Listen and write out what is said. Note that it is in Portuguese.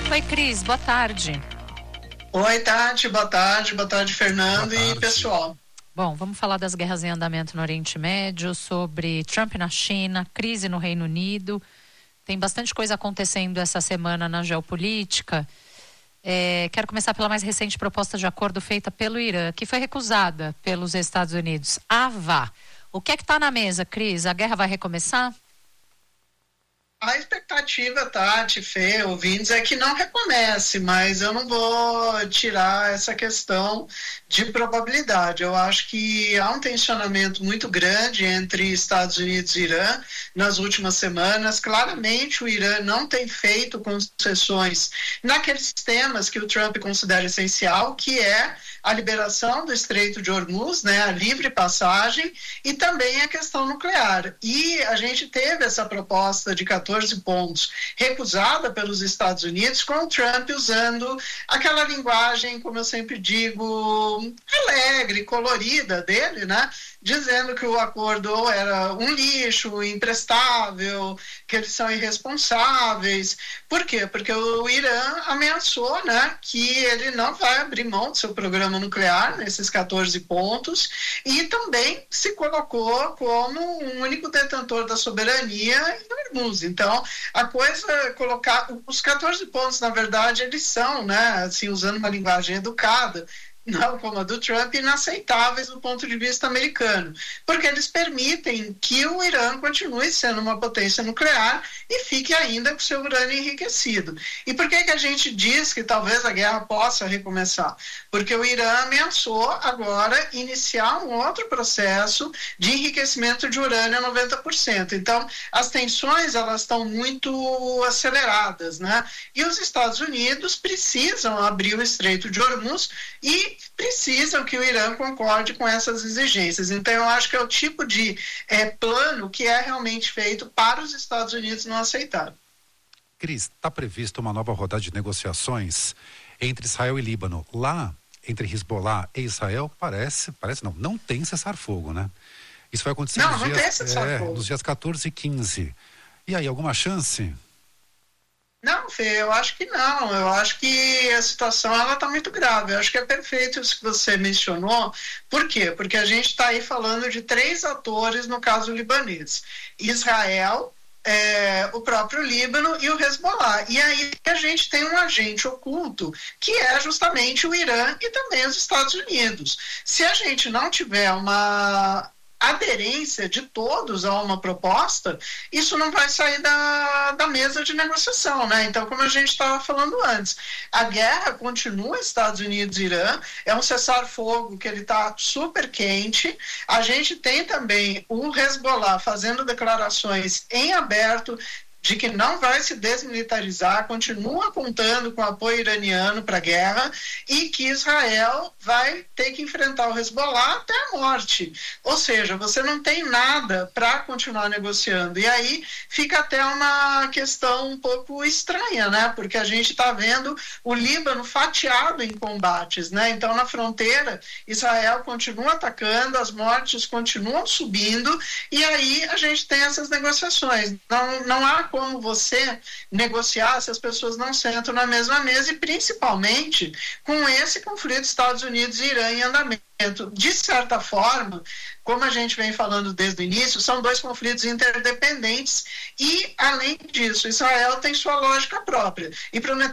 Oi, Cris, boa tarde. Oi, Tati, boa tarde, Fernando e pessoal. Bom, vamos falar das guerras em andamento no Oriente Médio, sobre Trump na China, crise no Reino Unido. Tem bastante coisa acontecendo essa semana na geopolítica. Quero começar pela mais recente proposta de acordo feita pelo Irã, que foi recusada pelos Estados Unidos. O que é que está na mesa, Cris? A guerra vai recomeçar? A expectativa, Tati, Fê, ouvintes, é que não recomece, mas eu não vou tirar essa questão de probabilidade. Eu acho que há um tensionamento muito grande entre Estados Unidos e Irã nas últimas semanas. Claramente, o Irã não tem feito concessões naqueles temas que o Trump considera essencial, que é a liberação do Estreito de Hormuz, né, a livre passagem, e também a questão nuclear. E a gente teve essa proposta de 14 pontos recusada pelos Estados Unidos, com o Trump usando aquela linguagem, como eu sempre digo, alegre, colorida dele, né, dizendo que o acordo era um lixo, imprestável, que eles são irresponsáveis. Por quê? Porque o Irã ameaçou, né, que ele não vai abrir mão do seu programa nuclear nesses 14 pontos e também se colocou como um único detentor da soberania em Hormuz. Então, a coisa colocar os 14 pontos, na verdade, eles são, né, assim, usando uma linguagem educada, não como a do Trump, inaceitáveis do ponto de vista americano, porque eles permitem que o Irã continue sendo uma potência nuclear e fique ainda com seu urânio enriquecido. E por que a gente diz que talvez a guerra possa recomeçar? Porque o Irã ameaçou agora iniciar um outro processo de enriquecimento de urânio a 90%. Então, as tensões, elas estão muito aceleradas, né? E os Estados Unidos precisam abrir o Estreito de Hormuz e precisam que o Irã concorde com essas exigências. Então, eu acho que é o tipo de plano que é realmente feito para os Estados Unidos não aceitar. Cris, está prevista uma nova rodada de negociações entre Israel e Líbano. Lá, entre Hezbollah e Israel, não tem cessar-fogo, né? Isso vai acontecer nos dias 14 e 15. E aí, alguma chance? Não, Fê, eu acho que não. Eu acho que a situação está muito grave. Eu acho que é perfeito isso que você mencionou. Por quê? Porque a gente está aí falando de 3 atores no caso libanês. Israel, o próprio Líbano e o Hezbollah. E aí a gente tem um agente oculto, que é justamente o Irã e também os Estados Unidos. Se a gente não tiver uma aderência de todos a uma proposta, isso não vai sair da mesa de negociação, né? Então, como a gente estava falando antes, a guerra continua Estados Unidos e Irã, é um cessar-fogo que ele está super quente. A gente tem também o Hezbollah fazendo declarações em aberto de que não vai se desmilitarizar, continua contando com apoio iraniano para a guerra e que Israel vai ter que enfrentar o Hezbollah até a morte. Ou seja, você não tem nada para continuar negociando. E aí fica até uma questão um pouco estranha, né? Porque a gente está vendo o Líbano fatiado em combates, né? Então, na fronteira, Israel continua atacando, as mortes continuam subindo e aí a gente tem essas negociações. Não há como você negociar se as pessoas não sentam na mesma mesa e principalmente com esse conflito Estados Unidos e Irã em andamento. De certa forma, como a gente vem falando desde o início, são 2 conflitos interdependentes e, além disso, Israel tem sua lógica própria. E para o